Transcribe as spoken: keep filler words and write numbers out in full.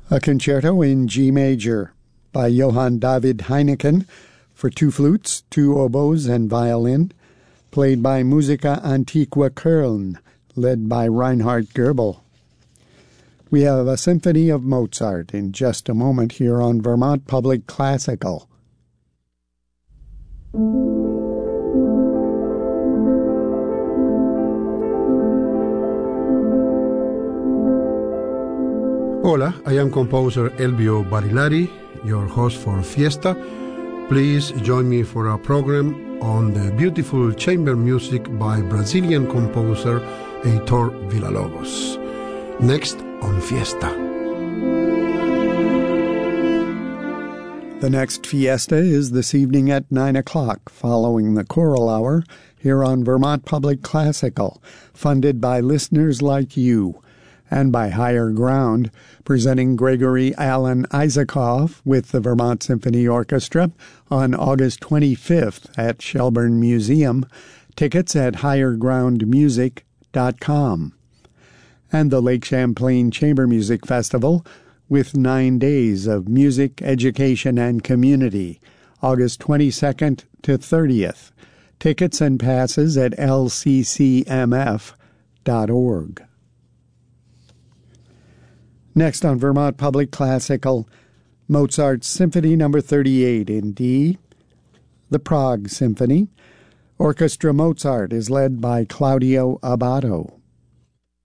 A concerto in G major by Johann David Heineken for two flutes, two oboes, and violin, played by Musica Antiqua Köln, led by Reinhard Goebel. We have a symphony of Mozart in just a moment here on Vermont Public Classical. Hola, I am composer Elvio Barilari, your host for Fiesta. Please join me for a program on the beautiful chamber music by Brazilian composer Heitor Villa-Lobos. Next on Fiesta. The next Fiesta is this evening at nine o'clock, following the choral hour here on Vermont Public Classical, funded by listeners like you, and by Higher Ground, presenting Gregory Alan Isakov with the Vermont Symphony Orchestra on August twenty-fifth at Shelburne Museum. Tickets at higher ground music dot com. And the Lake Champlain Chamber Music Festival, with nine days of music, education, and community, August twenty-second to thirtieth. Tickets and passes at L C C M F dot org. Next on Vermont Public Classical, Mozart's Symphony Number thirty-eight in D, the Prague Symphony. Orchestra Mozart is led by Claudio Abbado.